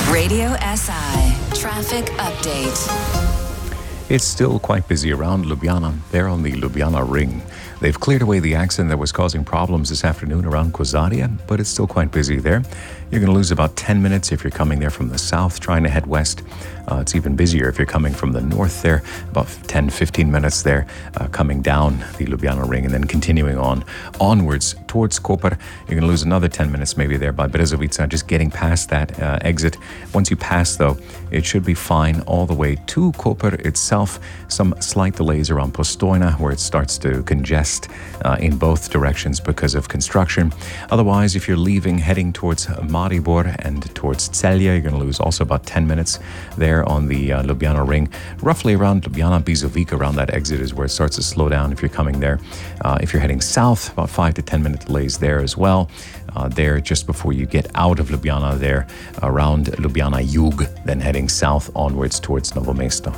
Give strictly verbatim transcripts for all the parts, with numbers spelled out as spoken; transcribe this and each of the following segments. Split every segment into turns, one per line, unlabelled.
Radio S I Traffic Update.
It's still quite busy around Ljubljana. They're on the Ljubljana Ring. They've cleared away the accident that was causing problems this afternoon around Kozarje, but it's still quite busy there. You're going to lose about ten minutes if you're coming there from the south, trying to head west. Uh, it's even busier if you're coming from the north there, about ten, fifteen minutes there, uh, coming down the Ljubljana Ring and then continuing on onwards towards Koper. You're going to lose another ten minutes maybe there by Brezovica, just getting past that uh, exit. Once you pass, though, it should be fine all the way to Koper itself. Some slight delays around Postojna, where it starts to congest uh, in both directions because of construction. Otherwise, if you're leaving, heading towards Maribor and towards Celje, you're going to lose also about ten minutes there on the uh, Ljubljana Ring. Roughly around Ljubljana Bizovica, around that exit is where it starts to slow down if you're coming there. Uh, if you're heading south, about five to ten minute delays there as well. Uh, there just before you get out of Ljubljana there, around Ljubljana Jug, then heading south onwards towards Novo Mesto.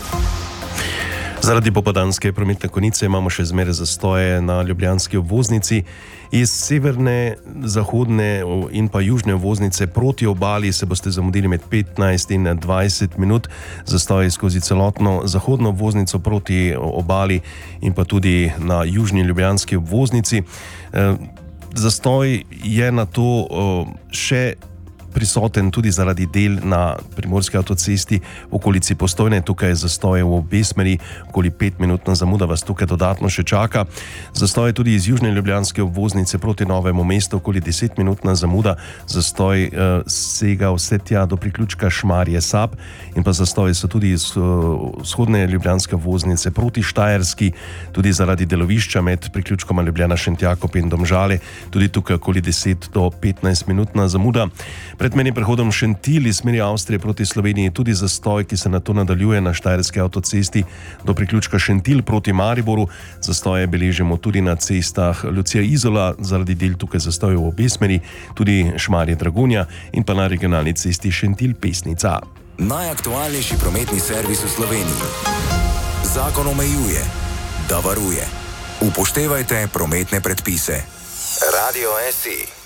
Zaradi popoldanske prometne konice imamo še zmeraj zastoje na ljubljanski obvoznici. Iz severne, zahodne in pa južne obvoznice proti obali se boste zamudili med petnajst in dvajset minut. Zastoje skozi celotno zahodno obvoznico proti obali in pa tudi na južni ljubljanski obvoznici. Zastoj je na to še prisoten tudi zaradi del na primorski avtocesti v okolici Postojne. Tukaj je zastoj v obe smeri, okoli pet minutna zamuda vas tukaj dodatno še čaka. Zastoj je tudi iz južne ljubljanske obvoznice proti Novemu mestu, okoli deset minutna zamuda. Zastoj eh, sega vse tja do priključka Šmarje Sap in pa zastoj so tudi iz uh, vzhodne ljubljanske obvoznice proti Štajerski, tudi zaradi delovišča med priključkoma Ljubljana Šentjakob in Domžale, tudi tukaj okoli deset do petnajst minutna zamuda. Pred menim prehodom Šentilj iz smeri Avstrije proti Sloveniji tudi zastoj, ki se nato nadaljuje na štajerski avtocesti do priključka Šentilj proti Mariboru. Zastoje beležimo tudi na cestah Lucija Izola, zaradi del tukaj zastojev v obe smeri, tudi Šmarje Dragonja in pa na regionalni cesti Šentilj Pesnica.
Najaktualnejši prometni servis v Sloveniji. Zakon omejuje, da varuje. Upoštevajte prometne predpise. Radio S I.